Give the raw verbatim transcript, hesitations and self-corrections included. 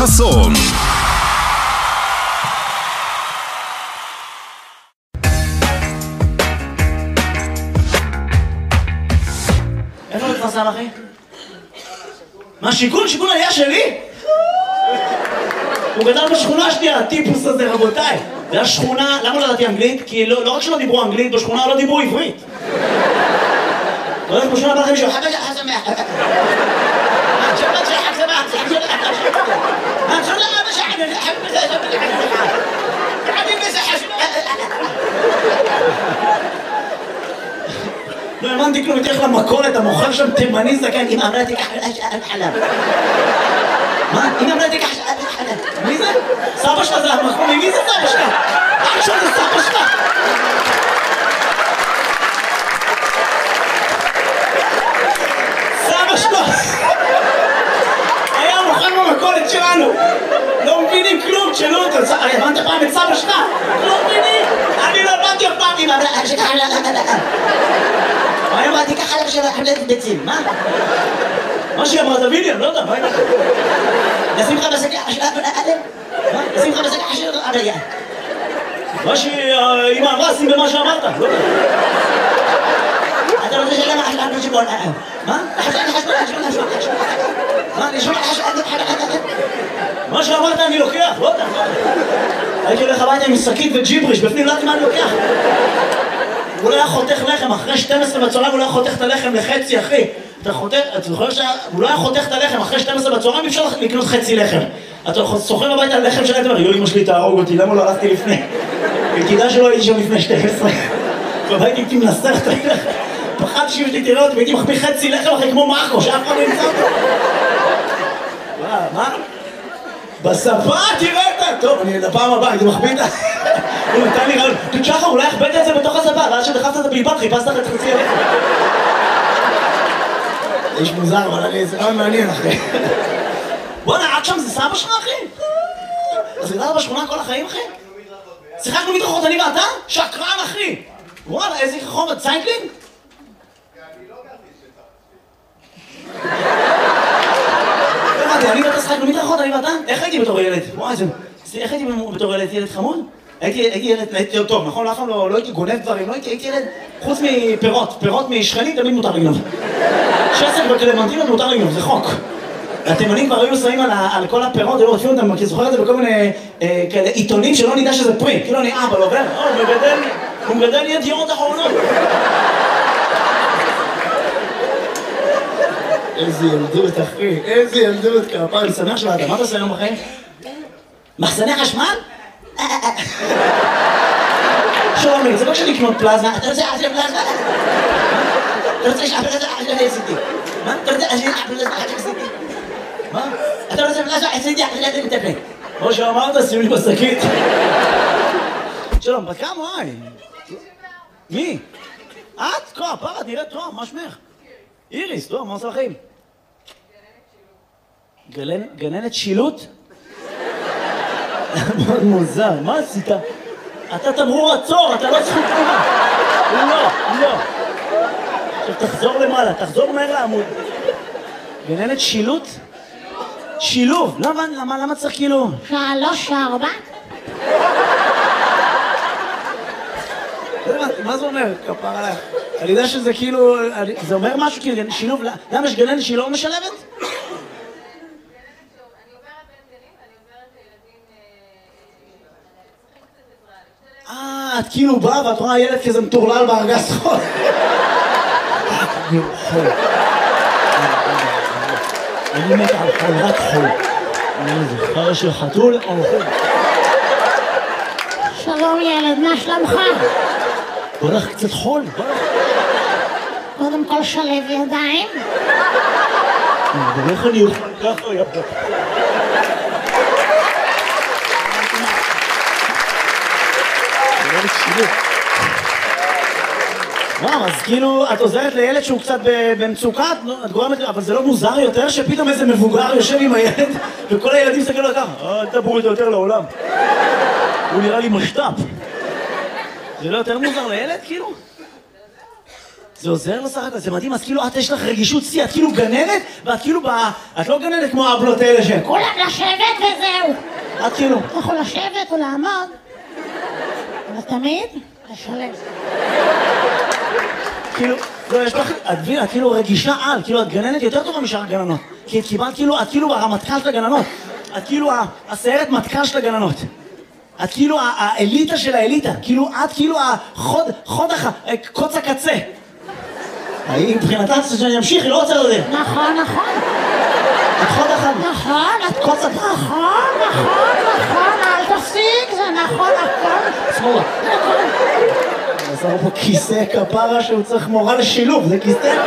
חסון. איפה מתפרסם אחי? מה שיכון? שיכון עלייה שלי? הוא גדל בשכונה השנייה, הטיפוס הזה רבותיי. זה השכונה, למה לא ידעתי אנגלית? כי לא, לא רק שלא דיברו אנגלית, בשכונה לא דיברו עברית. לא יודעת, בשכונה בא לכם מישהו, חגה חסמח. شبت شحك سمعت ما شو لا مش حد حب قاعدين مسح לא האמנתי כלום, תלך למכולת, המוכר שם תימני זקן, אמא אמרה תיקח חלב. מה? אמא אמרה תיקח חלב. מי זה? סבא שלך זה המקום, מי זה סבא שלך? אח שלך זה סבא שלך. סבא שלך היה מוכר במכולת שלנו. לא מבינים כלום, תשאלו אותו. הבנת פעם את סבא שלך? לא מבינים. אני לא הבנתי אף פעם. אמא אמרה תיקח חלב. אני אמרתי ככה לך של חבלת ביצים, מה? מה שהיא אמרה, תביא לי, אני לא יודע, מה היא אמרת? נשים לך בשקע חשב, מה? נשים לך בשקע חשב, עריה. מה שהיא אמרה, שים במה שאמרת, לא יודע. אתה רוצה שלמה חשב, חשב, חשבון, מה? חשבון, חשבון, חשבון, חשבון, חשבון. מה? נשמע חשב, מה שאמרת אני לוקח, לא יודע. הייתי הולך הביתה עם שקית וג'יבריש, בפנים לא יודעת מה אני לוקח. הוא לא היה חותך לחם, אחרי שתים עשרה בצהריים הוא לא היה חותך את הלחם לחצי, אחי. אתה חותך, אתה זוכר שהוא לא היה חותך את הלחם, אחרי שתים עשרה בצהריים אי אפשר לקנות חצי לחם. אתה סוחר הביתה על לחם שלהם, אתה אומר, יו, אמא שלי תהרוג אותי, למה לא הלכתי לפני? תדע שלא הייתי שם לפני שתים עשרה. בבית הייתי מנסח את הלחם. פחדתי שאם שלי תראה אותי, והייתי מחביא חצי לחם אחרי כמו מרקו, שאף אחד לא ימצא אותו. מה? בשפה תראה אותה! טוב, אני לפעם הבאה, הייתי מחביא את ה... הוא נתן לי רעיון, תשחר, אולי הכבדת את זה בתוך השפה, ואז שדחפת את הבלבד, חיפשת לך את חצי הלחם. איש מוזר, אבל אני, זה לא מעניין, אחי. בוא'נה, עד שם זה סבא שלך, אחי? אז גדלת בשכונה כל החיים, אחי? שיחקנו מדרכות, אני ואתה? שקרן, אחי! וואלה, איזה חומר, ציינקלין? אני לא גרתי הבנתי, אני ואתה שיחקנו מדרכות, אני ואתה? איך הייתי בתור ילד? וואי, זה... איך הייתי בתור ילד? ילד חמוד? הייתי ילד, הייתי טוב, נכון? אף פעם לא הייתי גונב דברים, לא הייתי ילד... חוץ מפירות, פירות משכנים תמיד מותר לגנוב. שסק וקלמנטינות מותר לגנוב, זה חוק. התימנים כבר היו שמים על כל הפירות, ולא רודפים אותם, כי זוכר את זה בכל מיני כאלה עיתונים שלא נדע שזה פרי. כאילו אני אבא, לא עובר? הוא מגדל ידיעות אחרונות. איזה ילדות, אחי, איזה ילדות, כפר, אני שמח שבאת, מה אתה עושה היום בחיים? מחסני חשמל? שלומי, זה לא כשאני לקנות פלזמה, אתה רוצה לעשות פלזמה? אתה רוצה לשאפל את זה אחרי עשיתי? מה? אתה רוצה לעשות פלזמה אחרי עשיתי? מה? אתה רוצה פלזמה עשיתי אחרי עשיתי מטפל? כמו שאמרת, שים לי בשקית. שלום, בת כמה, וואי? מי? את? כה, פרה, נראית טוב, מה שמך? איריס, טוב, מה עושה לכם? גננת שילוט? מאוד מוזר, מה עשית? אתה תמרור עצור, אתה לא זכות תנועה. לא, לא. עכשיו תחזור למעלה, תחזור מהר לעמוד. גננת שילוט? שילוב. למה, למה, למה צריך כאילו? שלוש, ארבע. מה זה אומר? כפר עליך. אני יודע שזה כאילו, זה אומר משהו כאילו, שילוב, למה יש גננת שהיא לא משלבת? אה, את כאילו באה ואת רואה ילד כזה מטורלל בארגז חול. אני חול. אני מת על חול, רק חול. אני זוכר של חתול או חול. שלום ילד, מה שלומך? בוא נלך קצת חול, בוא נלך. קודם כל שלב ידיים. ואיך אני אוכל ככה, יפה. וואו, אז כאילו, את עוזרת לילד שהוא קצת במצוקה, את גורמת, אבל זה לא מוזר יותר שפתאום איזה מבוגר יושב עם הילד וכל הילדים מסתכלים לו ככה, אל תבואו איתו יותר לעולם. הוא נראה לי משת"פ. זה לא יותר מוזר לילד, כאילו? זה עוזר לו סך הכל, זה מדהים, אז כאילו את יש לך רגישות שיא, את כאילו גננת, ואת כאילו, את לא גננת כמו האבלות האלה שהן. כולם לשבת את כאילו... אתה יכול לשבת או לעמוד, אבל תמיד לשלם. כאילו, לא, יש לך, את מבינה, את כאילו רגישה על, כאילו את גננת יותר טובה משאר הגננות. כי את קיבלת כאילו, את כאילו הרמטכ"ל של הגננות. את כאילו הסיירת מטכ"ל של הגננות. את כאילו האליטה של האליטה. כאילו, את כאילו החוד, חוד הח... קוץ הקצה. היא מבחינתה שאני אמשיך, היא לא רוצה לדעת. נכון, נכון. את חוד אחד. נכון, את קוץ הקצה. נכון, נכון, נכון, אל תפסיק, זה נכון, הכל. שמאלה. עזר פה כיסא כפרה שהוא צריך מורה לשילוב, זה כיסא...